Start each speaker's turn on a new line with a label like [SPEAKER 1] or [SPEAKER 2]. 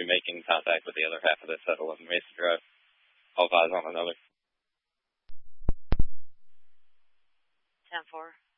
[SPEAKER 1] be making contact with the other half of this at 11 Mesa Drive. All eyes on another.
[SPEAKER 2] 10-4.